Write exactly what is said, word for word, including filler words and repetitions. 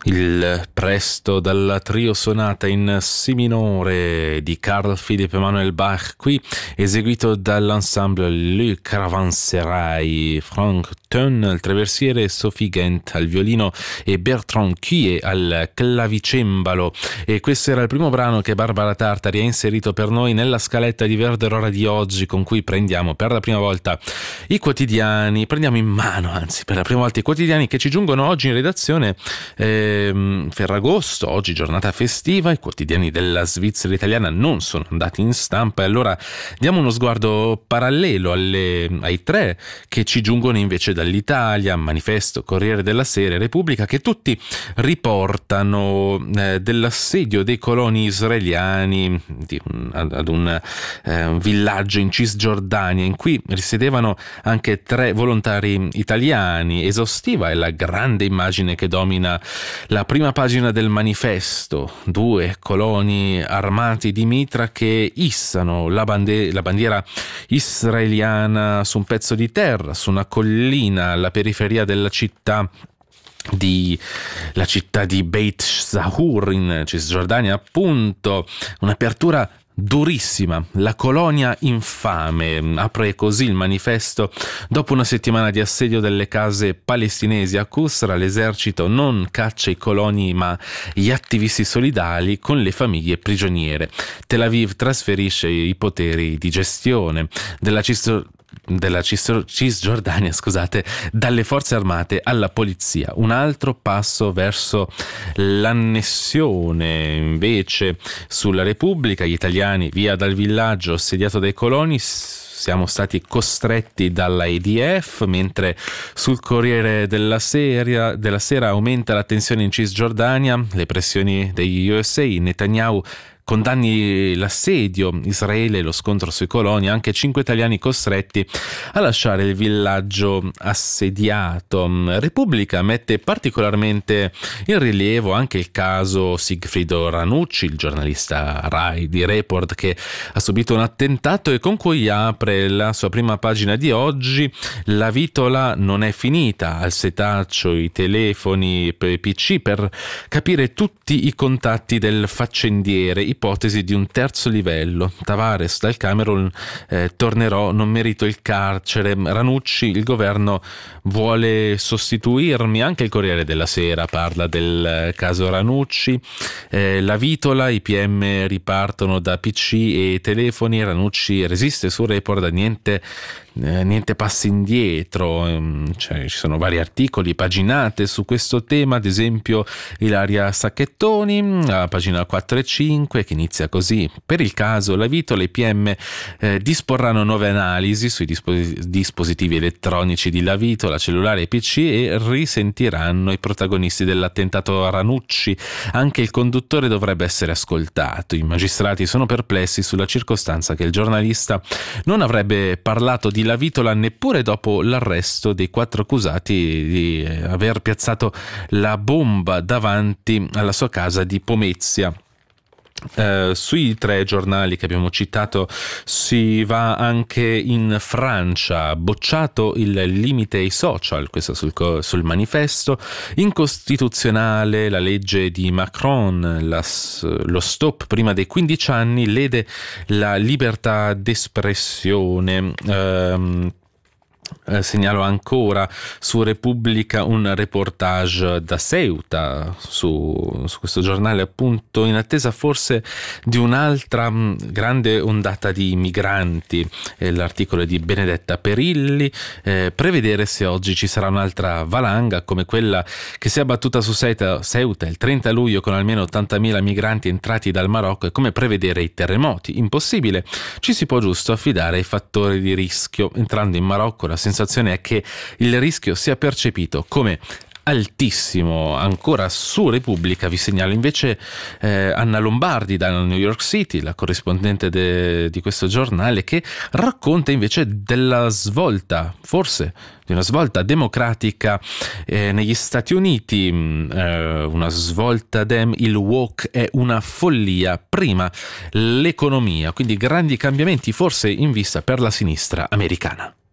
Il presto dalla trio sonata in si minore di Carl Philipp Emanuel Bach, qui eseguito dall'ensemble Le Caravanserai, Frank Thun al traversiere, Sophie Gent al violino e Bertrand Cuie al clavicembalo. E questo era il primo brano che Barbara Tartari ha inserito per noi nella scaletta di Verde Aurora di oggi, con cui prendiamo per la prima volta i quotidiani, prendiamo in mano anzi per la prima volta i quotidiani che ci giungono oggi in redazione. eh, Ferragosto, oggi giornata festiva, i quotidiani della Svizzera italiana non sono andati in stampa e allora diamo uno sguardo parallelo alle, ai tre che ci giungono invece dall'Italia: Manifesto, Corriere della Sera e Repubblica, che tutti riportano eh, dell'assedio dei coloni israeliani di, ad, ad un, eh, un villaggio in Cisgiordania in cui risiedevano anche tre volontari italiani. Esaustiva è la grande immagine che domina la prima pagina del Manifesto: due coloni armati di mitra che issano la, bande- la bandiera israeliana su un pezzo di terra, su una collina alla periferia della città di la città di Beit Zahur in Cisgiordania, appunto. Un'apertura durissima, la colonia infame, apre così il Manifesto. Dopo una settimana di assedio delle case palestinesi a Qusra, l'esercito non caccia i coloni ma gli attivisti solidali con le famiglie prigioniere. Tel Aviv trasferisce i poteri di gestione della Cisgiordania della Cisgiordania, scusate, dalle forze armate alla polizia. Un altro passo verso l'annessione invece sulla Repubblica: gli italiani via dal villaggio assediato dai coloni, siamo stati costretti dalla E D F, mentre sul Corriere della Sera, della Sera aumenta la tensione in Cisgiordania, le pressioni degli U S A, Netanyahu condanni l'assedio, Israele lo scontro sui coloni, anche cinque italiani costretti a lasciare il villaggio assediato. Repubblica mette particolarmente in rilievo anche il caso Sigfrido Ranucci, il giornalista Rai di Report che ha subito un attentato e con cui apre la sua prima pagina di oggi. La vitola non è finita, al setaccio i telefoni P C per capire tutti i contatti del faccendiere, ipotesi di un terzo livello. Tavares dal Camerun, eh, tornerò, non merito il carcere. Ranucci, il governo vuole sostituirmi. Anche il Corriere della Sera parla del caso Ranucci. Eh, la vitola, i P M ripartono da P C e telefoni. Ranucci resiste su Report, niente Eh, niente passi indietro. Cioè, ci sono vari articoli paginate su questo tema, ad esempio Ilaria Sacchettoni a pagina quattro e cinque, che inizia così: per il caso La Vitola i P M eh, disporranno nuove analisi sui dispos- dispositivi elettronici di La Vitola, cellulare e P C, e risentiranno i protagonisti dell'attentato a Ranucci. Anche il conduttore dovrebbe essere ascoltato. I magistrati sono perplessi sulla circostanza che il giornalista non avrebbe parlato di La Vitola neppure dopo l'arresto dei quattro accusati di aver piazzato la bomba davanti alla sua casa di Pomezia. Uh, sui tre giornali che abbiamo citato si va anche in Francia. Bocciato il limite ai social, questo sul, sul Manifesto. Incostituzionale la legge di Macron, la, lo stop prima dei quindici anni lede la libertà d'espressione. Uh, Eh, segnalo ancora su Repubblica un reportage da Ceuta su, su questo giornale, appunto, in attesa forse di un'altra mh, grande ondata di migranti. Eh, l'articolo è di Benedetta Perilli. Eh, prevedere se oggi ci sarà un'altra valanga come quella che si è abbattuta su Ceuta, Ceuta il trenta luglio con almeno ottantamila migranti entrati dal Marocco è come prevedere i terremoti. Impossibile, ci si può giusto affidare ai fattori di rischio. Entrando in Marocco la sensazione è che il rischio sia percepito come altissimo. Ancora su Repubblica vi segnalo invece eh, Anna Lombardi da New York City, la corrispondente de, di questo giornale, che racconta invece della svolta, forse di una svolta democratica eh, negli Stati Uniti. Eh, una svolta dem, il woke è una follia, prima l'economia, quindi grandi cambiamenti forse in vista per la sinistra americana.